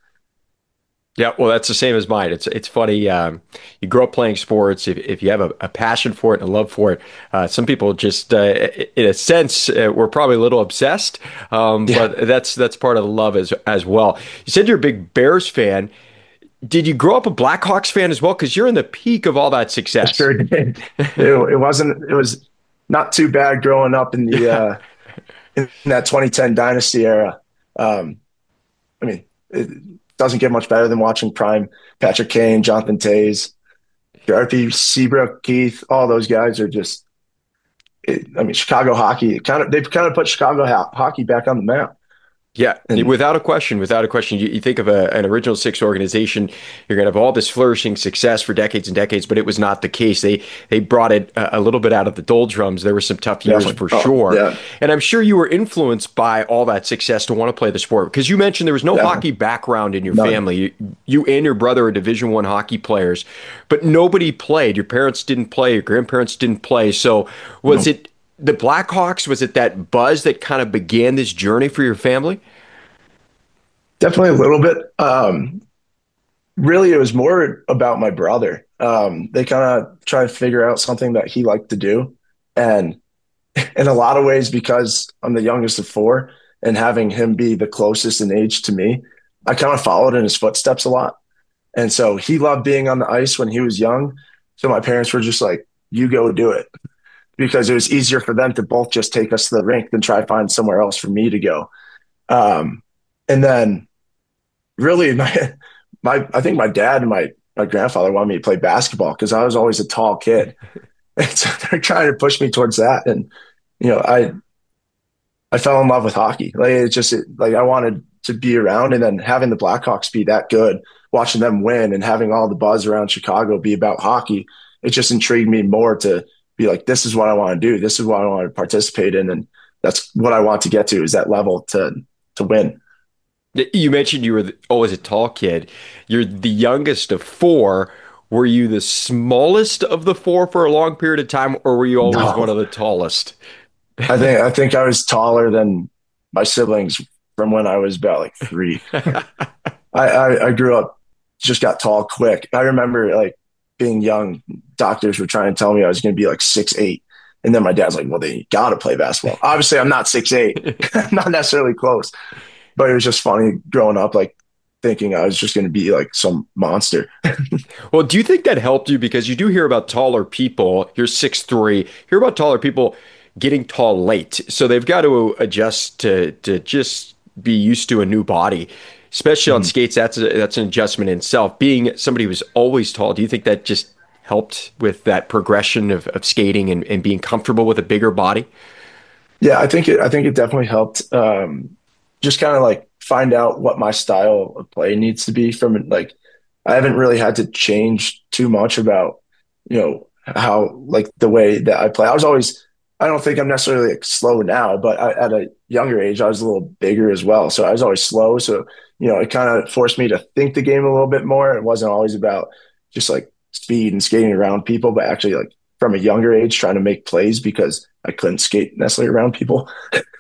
Yeah, well, that's the same as mine. It's it's funny. Um, you grow up playing sports. If if you have a, a passion for it and a love for it, uh, some people just, uh, in a sense, uh, we're probably a little obsessed. Um, yeah. But that's that's part of the love as as well. You said you're a big Bears fan. Did you grow up a Blackhawks fan as well? Because you're in the peak of all that success. I sure did. it, it wasn't. It was not too bad growing up in the yeah. uh, in that twenty ten dynasty era. Um, I mean. It, doesn't get much better than watching prime Patrick Kane, Jonathan Toews, R P Seabrook, Keith. All those guys are just. It, I mean, Chicago hockey. Kind of, they've kind of put Chicago ho- hockey back on the map. Yeah, and, without a question, without a question. You, you think of a, an original six organization, you're going to have all this flourishing success for decades and decades, but it was not the case. They they brought it a, a little bit out of the doldrums. There were some tough years Definitely. for oh, sure. Yeah. And I'm sure you were influenced by all that success to want to play the sport, because you mentioned there was no Definitely. hockey background in your None. family. You, you and your brother are Division One hockey players, but nobody played. Your parents didn't play. Your grandparents didn't play. So was no. it the Blackhawks? Was it that buzz that kind of began this journey for your family? Definitely a little bit. Um, really, it was more about my brother. Um, they kind of tried to figure out something that he liked to do. And in a lot of ways, because I'm the youngest of four and having him be the closest in age to me, I kind of followed in his footsteps a lot. And so he loved being on the ice when he was young. So my parents were just like, you go do it. Because it was easier for them to both just take us to the rink than try to find somewhere else for me to go. Um, and then really, my, my, I think my dad and my, my grandfather wanted me to play basketball because I was always a tall kid. And so they're trying to push me towards that. And, you know, I, I fell in love with hockey. Like, it's just it, like, I wanted to be around, and then having the Blackhawks be that good, watching them win and having all the buzz around Chicago be about hockey, it just intrigued me more to be like, this is what I want to do. This is what I want to participate in. And that's what I want to get to, is that level to, to win. You mentioned you were always a tall kid. You're the youngest of four. Were you the smallest of the four for a long period of time, or were you always no. one of the tallest? I think I think I was taller than my siblings from when I was about like three. I, I, I grew up, just got tall quick. I remember like being young, doctors were trying to tell me I was going to be like six eight. And then my dad's like, well, then you got to play basketball. Obviously, I'm not six eight. I'm not necessarily close. But it was just funny growing up, like thinking I was just going to be like some monster. Well, do you think that helped you? Because you do hear about taller people. You're six three. Hear about taller people getting tall late. So they've got to adjust to to just be used to a new body, especially on mm-hmm. skates. That's a, that's an adjustment in itself. Being somebody who was always tall, do you think that just helped with that progression of, of skating and, and being comfortable with a bigger body? Yeah, I think it, I think it definitely helped. Um, just kind of like find out what my style of play needs to be from like, I haven't really had to change too much about, you know, how like the way that I play. I was always, I don't think I'm necessarily like slow now, but I, at a younger age, I was a little bigger as well. So I was always slow. So, you know, it kind of forced me to think the game a little bit more. It wasn't always about just like speed and skating around people, but actually like from a younger age, trying to make plays because I couldn't skate necessarily around people.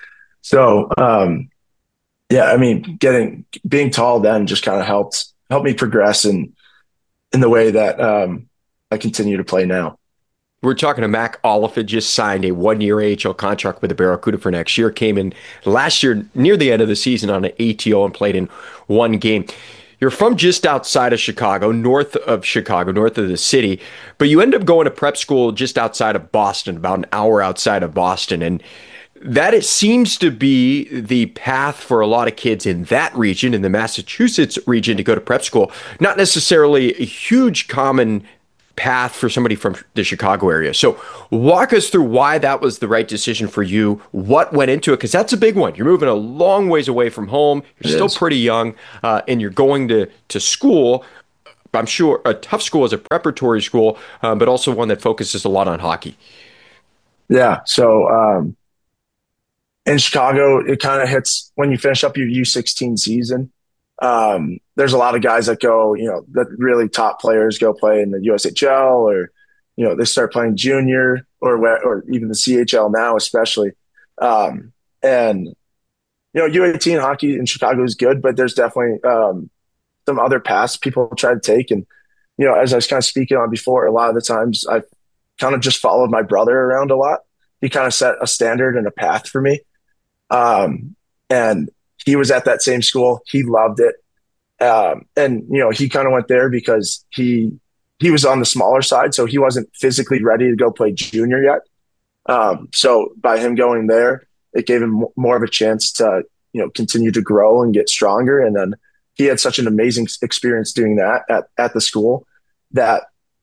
So, um, yeah, I mean, getting, being tall then just kind of helped, helped me progress in, in the way that um, I continue to play now. We're talking to Mac Oliphant, just signed a one-year A H L contract with the Barracuda for next year. Came in last year near the end of the season on an A T O and played in one game. You're from just outside of Chicago, north of Chicago, north of the city, but you end up going to prep school just outside of Boston, about an hour outside of Boston. And that it seems to be the path for a lot of kids in that region, in the Massachusetts region, to go to prep school. Not necessarily a huge common path for somebody from the Chicago area. So walk us through why that was the right decision for you, what went into it, because that's a big one. You're moving a long ways away from home. You're it still is. pretty young, uh, and you're going to, to school. I'm sure a tough school is a preparatory school, uh, but also one that focuses a lot on hockey. Yeah. So um, in Chicago, it kind of hits when you finish up your U sixteen season. Um, there's a lot of guys that go, you know, that really top players go play in the U S H L, or, you know, they start playing junior or or even the C H L now, especially. Um, and, you know, U eighteen hockey in Chicago is good, but there's definitely um, some other paths people try to take. And, you know, as I was kind of speaking on before, a lot of the times I've kind of just followed my brother around a lot. He kind of set a standard and a path for me. Um, and he was at that same school. He loved it. Um, and, you know, he kind of went there because he, he was on the smaller side. So he wasn't physically ready to go play junior yet. Um, so by him going there, it gave him more of a chance to, you know, continue to grow and get stronger. And then he had such an amazing experience doing that at, at the school that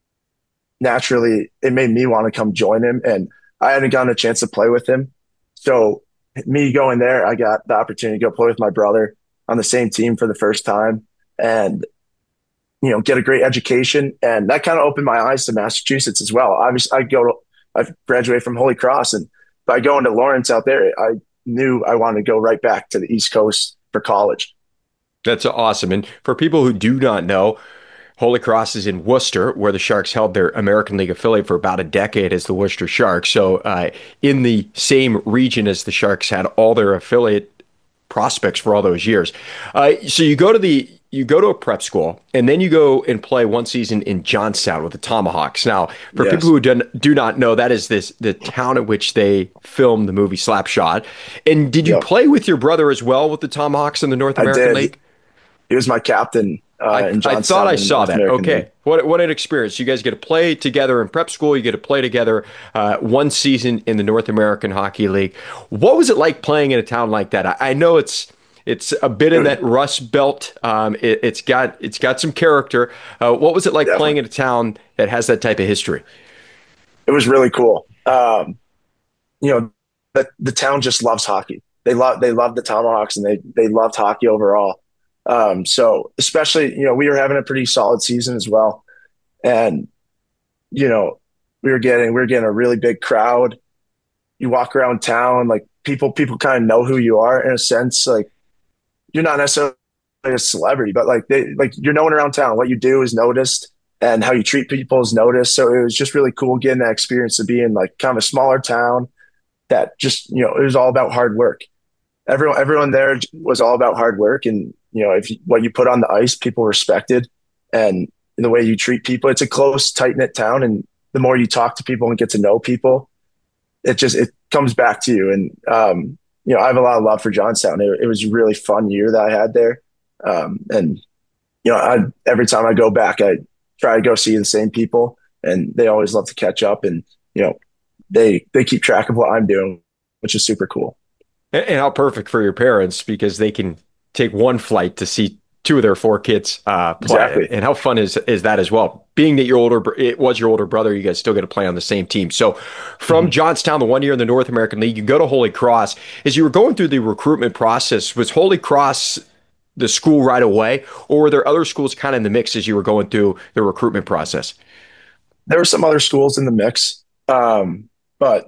naturally it made me want to come join him. And I hadn't gotten a chance to play with him. So me going there, I got the opportunity to go play with my brother on the same team for the first time and, you know, get a great education. And that kind of opened my eyes to Massachusetts as well. Obviously, I go to, I graduated from Holy Cross, and by going to Lawrence out there, I knew I wanted to go right back to the East Coast for college. That's awesome. And for people who do not know, Holy Cross is in Worcester, where the Sharks held their American League affiliate for about a decade as the Worcester Sharks. So uh, in the same region as the Sharks had all their affiliate prospects for all those years. Uh, so you go to the you go to a prep school, and then you go and play one season in Johnstown with the Tomahawks. Now, for yes. people who do, do not know, that is this the town at which they filmed the movie Slapshot. And did you yep. play with your brother as well with the Tomahawks in the North American I did. League? He was my captain. Uh, I, in I thought I saw that. American okay. League. What what an experience. You guys get to play together in prep school. You get to play together uh, one season in the North American Hockey League. What was it like playing in a town like that? I, I know it's it's a bit in that Rust Belt. Um, it, it's got it's got some character. Uh, what was it like Definitely. playing in a town that has that type of history? It was really cool. Um, you know, the, the town just loves hockey. They love they love the Tomahawks, and they they loved hockey overall. Um, so especially, you know, we were having a pretty solid season as well. And, you know, we were getting, we were getting a really big crowd. You walk around town, like people, people kind of know who you are in a sense. Like you're not necessarily a celebrity, but like they, like you're known around town. What you do is noticed, and how you treat people is noticed. So it was just really cool getting that experience of being like kind of a smaller town that just, you know, it was all about hard work. Everyone, everyone there was all about hard work, and, you know, if you, what you put on the ice, people respected, and in the way you treat people. It's a close, tight knit town, and the more you talk to people and get to know people, it just it comes back to you. And um, you know, I have a lot of love for Johnstown. It, it was a really fun year that I had there, um, and you know, I, every time I go back, I try to go see the same people, and they always love to catch up, and you know, they they keep track of what I'm doing, which is super cool. And how perfect for your parents, because they can take one flight to see two of their four kids uh, play. Exactly. And how fun is is that as well? Being that your older, it was your older brother, you guys still get to play on the same team. So from mm-hmm. Johnstown, the one year in the North American League, you go to Holy Cross. As you were going through the recruitment process, was Holy Cross the school right away, or were there other schools kind of in the mix as you were going through the recruitment process? There were some other schools in the mix, um, but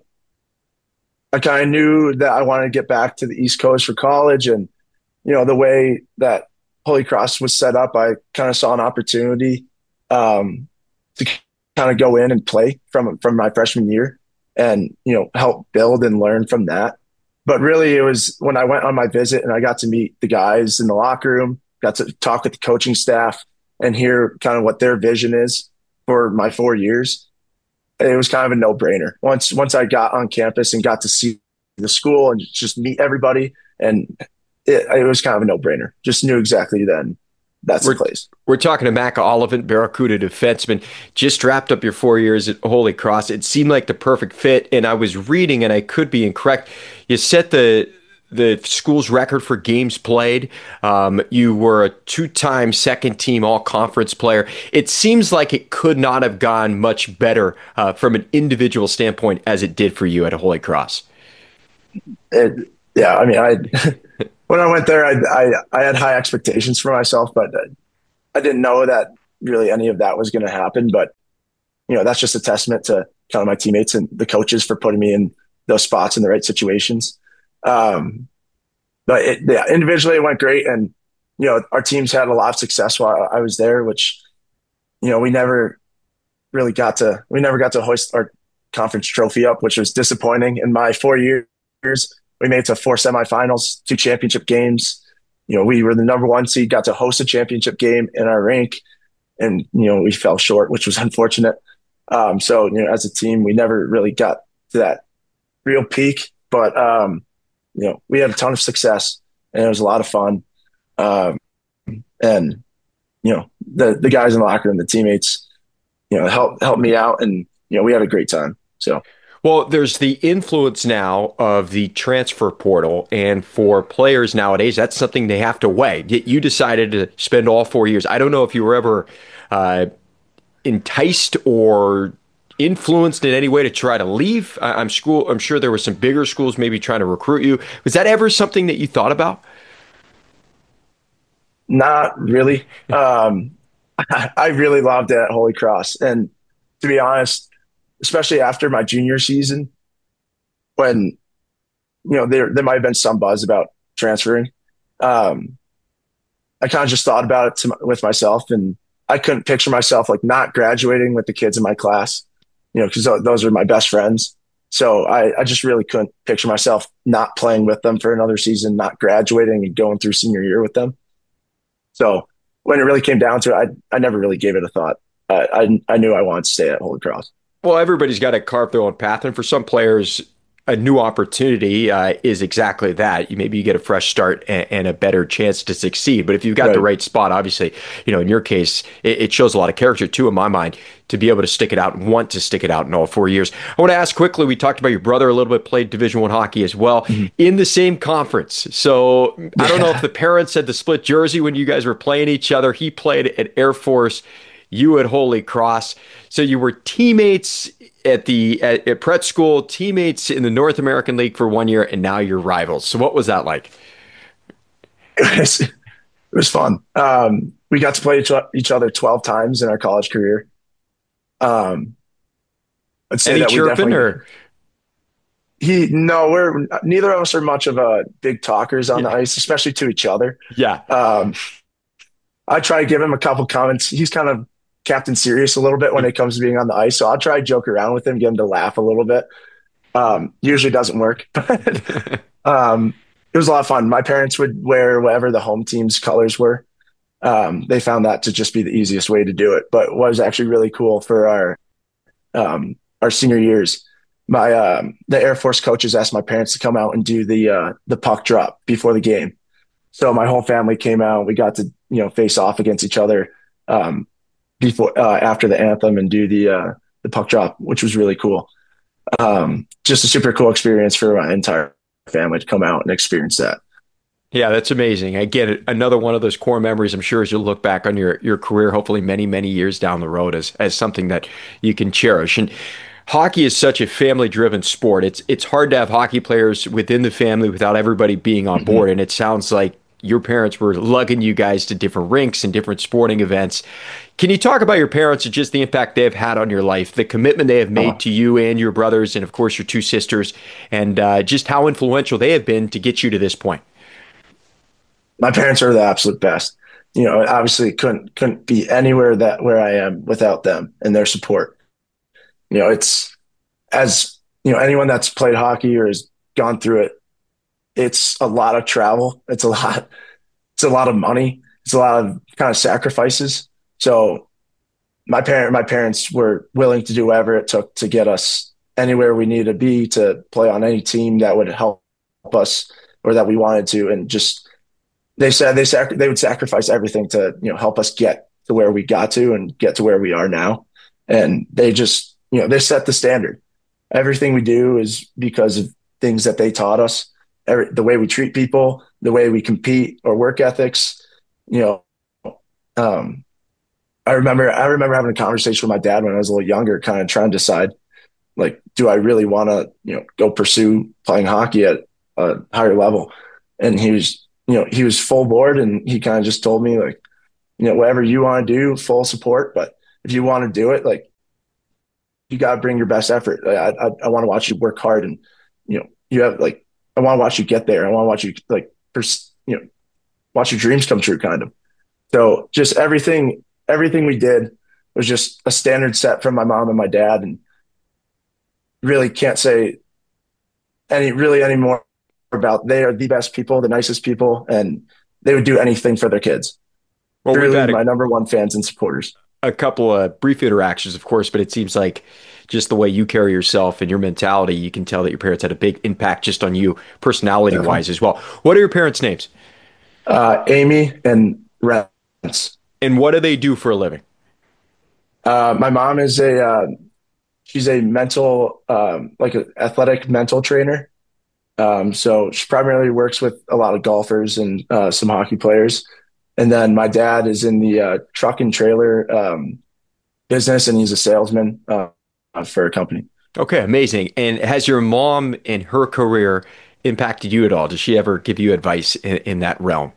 I kind of knew that I wanted to get back to the East Coast for college, and you know, the way that Holy Cross was set up, I kind of saw an opportunity um, to kind of go in and play from from my freshman year, and you know, help build and learn from that. But really, it was when I went on my visit and I got to meet the guys in the locker room, got to talk with the coaching staff, and hear kind of what their vision is for my four years. It was kind of a no-brainer. Once once I got on campus and got to see the school and just meet everybody, and it, it was kind of a no-brainer. Just knew exactly then that's we're, the place. We're talking to Mac Oliphant, Barracuda defenseman. Just wrapped up your four years at Holy Cross. It seemed like the perfect fit, and I was reading, and I could be incorrect. You set the the school's record for games played. Um, you were a two-time second-team all-conference player. It seems like it could not have gone much better uh, from an individual standpoint as it did for you at Holy Cross. It, yeah, I mean, I when I went there, I, I I had high expectations for myself, but I didn't know that really any of that was going to happen. But you know, that's just a testament to kind of my teammates and the coaches for putting me in those spots in the right situations. Um, but it, yeah, individually it went great. And, you know, our teams had a lot of success while I was there, which, you know, we never really got to, we never got to hoist our conference trophy up, which was disappointing. In my four years, we made it to four semifinals, two championship games. You know, we were the number one seed, got to host a championship game in our rank, and, you know, we fell short, which was unfortunate. Um, so, you know, as a team, we never really got to that real peak, but, um, you know, we had a ton of success and it was a lot of fun. Um, and, you know, the, the guys in the locker room, the teammates, you know, helped, helped me out, and, you know, we had a great time. So, well, there's the influence now of the transfer portal, and for players nowadays, that's something they have to weigh. You decided to spend all four years. I don't know if you were ever uh, enticed or influenced in any way to try to leave. I'm school. I'm sure there were some bigger schools maybe trying to recruit you. Was that ever something that you thought about? Not really. um, I really loved it at Holy Cross, and to be honest, especially after my junior season, when, you know, there there might have been some buzz about transferring, um, I kind of just thought about it to, with myself, and I couldn't picture myself like not graduating with the kids in my class, you know, because those are my best friends. So I, I just really couldn't picture myself not playing with them for another season, not graduating and going through senior year with them. So when it really came down to it, I I never really gave it a thought. Uh, I I knew I wanted to stay at Holy Cross. Well, everybody's got to carve their own path, and for some players, a new opportunity uh, is exactly that. You maybe you get a fresh start and, and a better chance to succeed. But if you've got right. the right spot, obviously, you know, in your case, it, it shows a lot of character too, in my mind, to be able to stick it out and want to stick it out in all four years. I want to ask quickly. We talked about your brother a little bit, played Division One hockey as well, mm-hmm. in the same conference. So I don't know if the parents had the split jersey when you guys were playing each other. He played at Air Force, you at Holy Cross. So you were teammates at the at, at Pratt School, teammates in the North American League for one year, and now you're rivals. So what was that like? It was, it was fun. Um, we got to play each, each other twelve times in our college career. Um, I'd say Any that chirping, we or he? No, we're neither of us are much of a big talkers on yeah. the ice, especially to each other. Yeah. Um, I try to give him a couple comments. He's kind of Captain Serious a little bit when it comes to being on the ice. So I'll try to joke around with him, get him to laugh a little bit. Um, usually doesn't work, but um, it was a lot of fun. My parents would wear whatever the home team's colors were. Um, they found that to just be the easiest way to do it, but what was actually really cool for our, um, our senior years, my, um, the Air Force coaches asked my parents to come out and do the, uh, the puck drop before the game. So my whole family came out, we got to, you know, face off against each other, um, before uh, after the anthem and do the uh, the puck drop, which was really cool. Um, just a super cool experience for my entire family to come out and experience that. Yeah, that's amazing. Again, another one of those core memories, I'm sure, as you look back on your, your career, hopefully many, many years down the road, as as something that you can cherish. And hockey is such a family-driven sport. It's it's hard to have hockey players within the family without everybody being on mm-hmm. board. And it sounds like your parents were lugging you guys to different rinks and different sporting events. Can you talk about your parents and just the impact they've had on your life, the commitment they have made uh-huh. to you and your brothers, and of course your two sisters, and uh, just how influential they have been to get you to this point? My parents are the absolute best. You know, obviously couldn't couldn't be anywhere that where I am without them and their support. You know, it's as you know, anyone that's played hockey or has gone through it, it's a lot of travel. It's a lot, it's a lot of money. It's a lot of kind of sacrifices. So my parent, my parents were willing to do whatever it took to get us anywhere we needed to be, to play on any team that would help us or that we wanted to. And just, they said they sac- they would sacrifice everything to, you know, help us get to where we got to and get to where we are now. And they just, you know, they set the standard. Everything we do is because of things that they taught us. every, the way we treat people, the way we compete, or work ethics. You know, um, I remember I remember having a conversation with my dad when I was a little younger, kind of trying to decide, like, do I really want to, you know, go pursue playing hockey at a higher level? And he was, you know, he was full board, and he kind of just told me, like, you know, whatever you want to do, full support. But if you want to do it, like, you got to bring your best effort. I, I, I want to watch you work hard, and, you know, you have like, I want to watch you get there. I want to watch you like, pers- you know, watch your dreams come true, kind of. So just everything, everything we did was just a standard set from my mom and my dad, and really can't say any really any more about. They are the best people, the nicest people, and they would do anything for their kids. Well, really, we've had my a, number one fans and supporters. A couple of brief interactions, of course, but it seems like just the way you carry yourself and your mentality, you can tell that your parents had a big impact just on you, personality-wise as well. What are your parents' names? Uh, Amy and Rance. And what do they do for a living? Uh, my mom is a uh, she's a mental, um, like an athletic mental trainer. Um, so she primarily works with a lot of golfers and uh, some hockey players. And then my dad is in the uh, truck and trailer um, business, and he's a salesman uh, for a company. Okay, amazing. And has your mom and her career impacted you at all? Does she ever give you advice in, in that realm?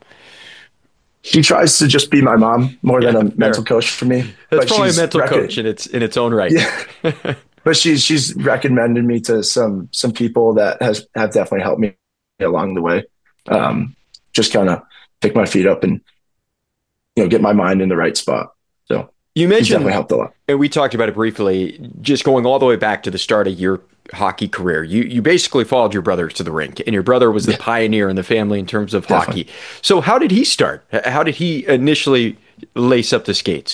She tries to just be my mom more yeah, than a fair. mental coach for me. That's probably a mental rec- coach in its in its own right. Yeah. But she's she's recommended me to some some people that has have definitely helped me along the way. Um, just kind of pick my feet up and, you know, get my mind in the right spot. So you mentioned definitely helped a lot. And we talked about it briefly, just going all the way back to the start of your hockey career. You you basically followed your brother to the rink, and your brother was the yeah. pioneer in the family in terms of definitely. hockey. So how did he start? How did he initially lace up the skates?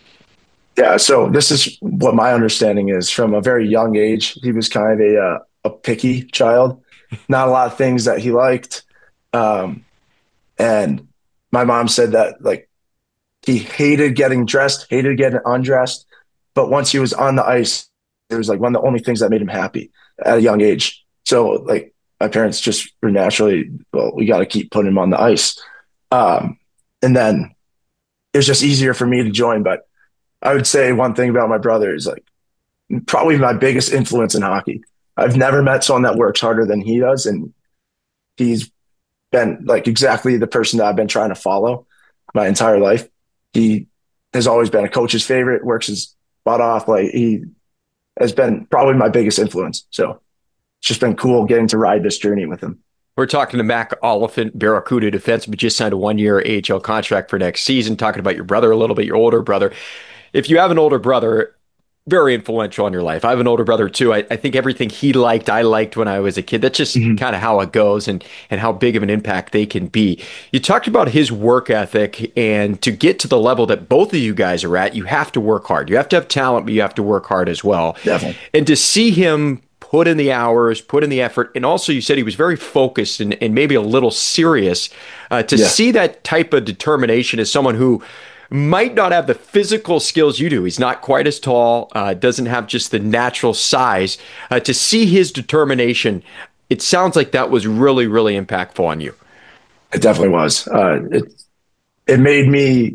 Yeah, so this is what my understanding is. From a very young age, he was kind of a uh, a picky child. Not a lot of things that he liked. Um, and my mom said that, like, he hated getting dressed, hated getting undressed. But once he was on the ice, it was like one of the only things that made him happy at a young age. So, like, my parents just were naturally, well, we got to keep putting him on the ice. Um, and then it was just easier for me to join. But I would say one thing about my brother is, like, probably my biggest influence in hockey. I've never met someone that works harder than he does. And he's been, like, exactly the person that I've been trying to follow my entire life. He has always been a coach's favorite, works his butt off. Like, he has been probably my biggest influence. So it's just been cool getting to ride this journey with him. We're talking to Mac Oliphant, Barracuda defenseman, just signed a one-year A H L contract for next season. Talking about your brother a little bit, your older brother. If you have an older brother, very influential in your life. I have an older brother too. I, I think everything he liked, I liked when I was a kid. That's just mm-hmm. kind of how it goes, and and how big of an impact they can be. You talked about his work ethic, and to get to the level that both of you guys are at, you have to work hard. You have to have talent, but you have to work hard as well. Definitely. And to see him put in the hours, put in the effort, and also you said he was very focused and, and maybe a little serious. Uh, to yeah. see that type of determination as someone who might not have the physical skills you do. He's not quite as tall, uh, doesn't have just the natural size. Uh, to see his determination, it sounds like that was really, really impactful on you. It definitely was. Uh, it it made me.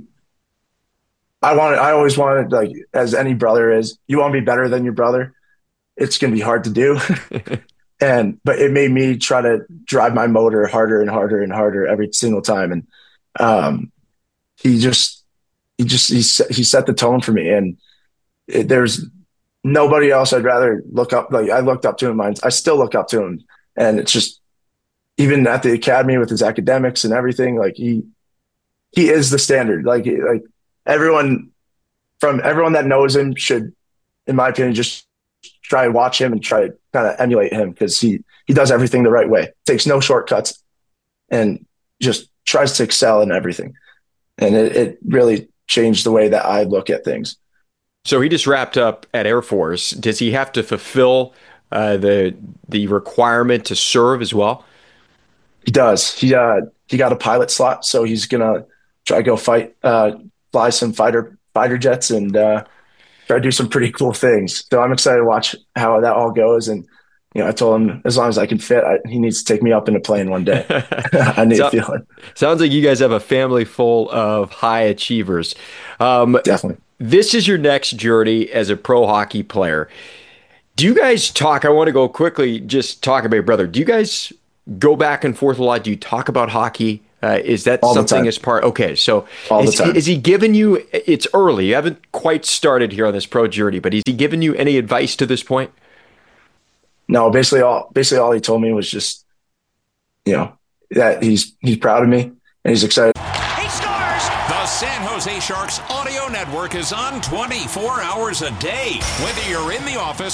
I wanted. I always wanted, like, as any brother is, you want to be better than your brother. It's going to be hard to do, and but it made me try to drive my motor harder and harder and harder every single time. And um, he just. He just he set, he set the tone for me, and it, there's nobody else I'd rather look up. Like, I looked up to him, I, I still look up to him, and it's just, even at the academy with his academics and everything, like, he he is the standard. Like like everyone from everyone that knows him should, in my opinion, just try and watch him and try to kind of emulate him, because he he does everything the right way, takes no shortcuts, and just tries to excel in everything, and it, it really changed the way that I look at things. So he just wrapped up at Air Force. Does he have to fulfill uh, the the requirement to serve as well? He does. He uh, he got a pilot slot, so he's gonna try to go fight, uh, fly some fighter fighter jets, and uh, try to do some pretty cool things. So I'm excited to watch how that all goes. And, you know, I told him as long as I can fit, I, he needs to take me up in a plane one day. I need so, a feeling. Sounds like you guys have a family full of high achievers. Um, Definitely. This is your next journey as a pro hockey player. Do you guys talk? I want to go quickly, just talk about your brother. Do you guys go back and forth a lot? Do you talk about hockey? Uh, is that All something as part? Okay, so All is, the time. is he giving you? It's early. You haven't quite started here on this pro journey, but is he giving you any advice to this point? No, basically all basically all he told me was just, you know, that he's he's proud of me and he's excited. He scores! The San Jose Sharks Audio Network is on twenty-four hours a day. Whether you're in the office